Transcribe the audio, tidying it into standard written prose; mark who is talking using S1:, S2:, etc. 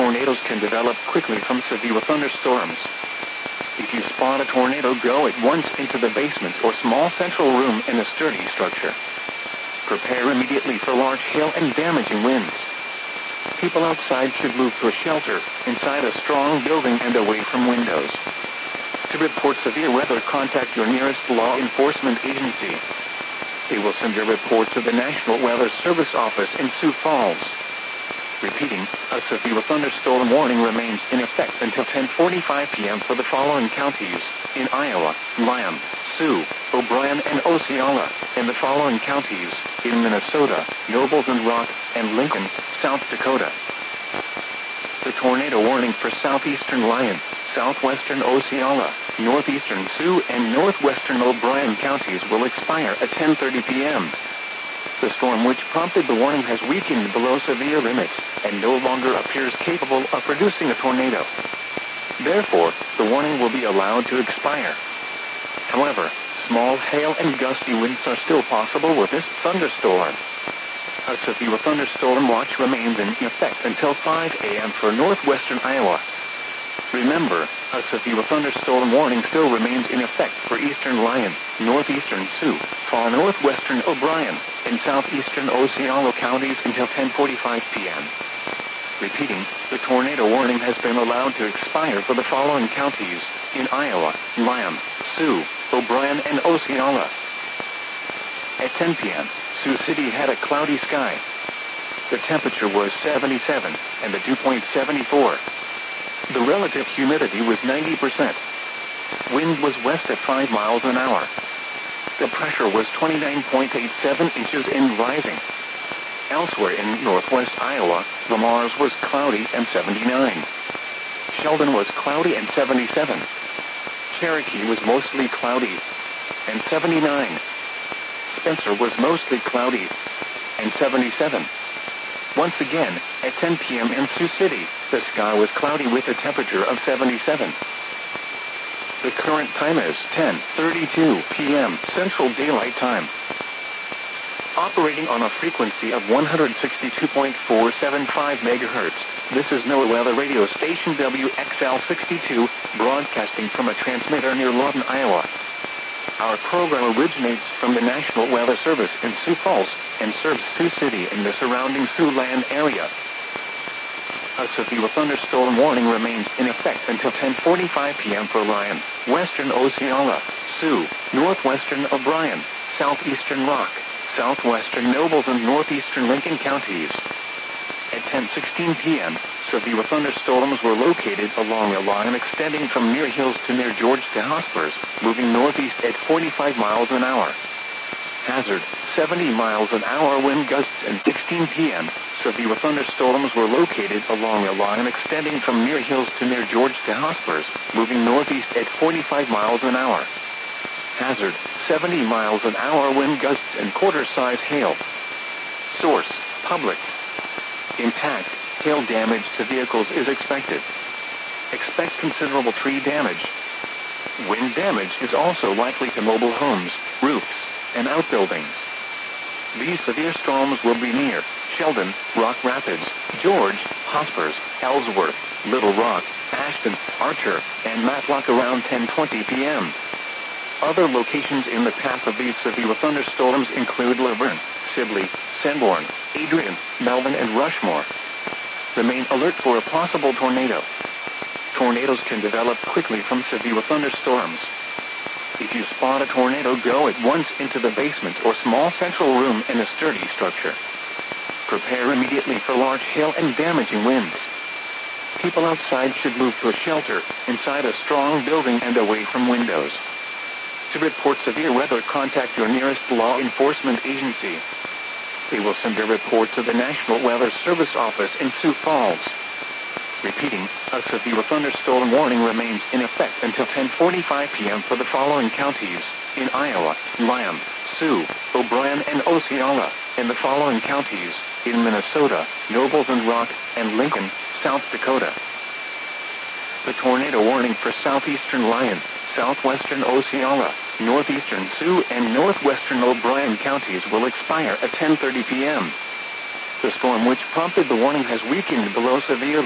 S1: tornadoes can develop quickly from severe thunderstorms. If you spot a tornado, go at once into the basement or small central room in a sturdy structure. Prepare immediately for large hail and damaging winds. People outside should move to a shelter, inside a strong building and away from windows. To report severe weather, contact your nearest law enforcement agency. They will send your report to the National Weather Service office in Sioux Falls. Repeating, a severe thunderstorm warning remains in effect until 10:45 p.m. for the following counties: in Iowa, Lyon, Sioux, O'Brien and Osceola; in the following counties: in Minnesota, Nobles and Rock, and Lincoln, South Dakota. The tornado warning for southeastern Lyon, southwestern Osceola, northeastern Sioux and northwestern O'Brien counties will expire at 10:30 p.m. The storm which prompted the warning has weakened below severe limits and no longer appears capable of producing a tornado. Therefore, the warning will be allowed to expire. However, small hail and gusty winds are still possible with this thunderstorm. A severe thunderstorm watch remains in effect until 5 a.m. for northwestern Iowa. Remember, a severe thunderstorm warning still remains in effect for eastern Lyon, northeastern Sioux, far northwestern O'Brien, and southeastern Osceola counties until 10:45 p.m. Repeating, the tornado warning has been allowed to expire for the following counties: in Iowa, Lyon, Sioux, O'Brien and Osceola. At 10 p.m., Sioux City had a cloudy sky. The temperature was 77, and the dew point 74. The relative humidity was 90%. Wind was west at 5 miles an hour. The pressure was 29.87 inches and rising. Elsewhere in northwest Iowa, Lamars was cloudy and 79. Sheldon was cloudy and 77. Cherokee was mostly cloudy and 79. Spencer was mostly cloudy and 77. Once again, at 10 p.m. in Sioux City, the sky was cloudy with a temperature of 77. The current time is 10:32 p.m. Central Daylight Time. Operating on a frequency of 162.475 megahertz, this is NOAA Weather Radio Station WXL62, broadcasting from a transmitter near Lawton, Iowa. Our program originates from the National Weather Service in Sioux Falls and serves Sioux City and the surrounding Siouxland area. A severe thunderstorm warning remains in effect until 10:45 p.m. for Lyon, western Osceola, Sioux, northwestern O'Brien, southeastern Rock, southwestern Nobles and northeastern Lincoln counties. At 10:16 p.m., severe thunderstorms were located along a line extending from Near Hills to near George to Hospers, moving northeast at 45 miles an hour. Hazard, 70 miles an hour wind gusts. And 16 p.m., severe thunderstorms were located along a line extending from Near Hills to near George to Hospers, moving northeast at 45 miles an hour. Hazard, 70 miles an hour wind gusts and quarter-size hail. Source, Publix. Impact, hail damage to vehicles is expected. Expect considerable tree damage. Wind damage is also likely to mobile homes, roofs, and outbuildings. These severe storms will be near Sheldon, Rock Rapids, George, Hospers, Ellsworth, Little Rock, Ashton, Archer, and Matlock around 10:20 p.m. Other locations in the path of these severe thunderstorms include Laverne, Sibley, Sanborn, Adrian, Melvin, and Rushmore. Remain alert for a possible tornado. Tornadoes can develop quickly from severe thunderstorms. If you spot a tornado, go at once into the basement or small central room in a sturdy structure. Prepare immediately for large hail and damaging winds. People outside should move to a shelter, inside a strong building and away from windows. To report severe weather, contact your nearest law enforcement agency. They will send their report to the National Weather Service office in Sioux Falls. Repeating, a severe thunderstorm warning remains in effect until 10:45 p.m. for the following counties: in Iowa, Lyon, Sioux, O'Brien and Osceola; in the following counties: in Minnesota, Nobles and Rock, and Lincoln, South Dakota. The tornado warning for southeastern Lyon, southwestern Osceola, northeastern Sioux and northwestern O'Brien counties will expire at 10:30 p.m. The storm which prompted the warning has weakened below severe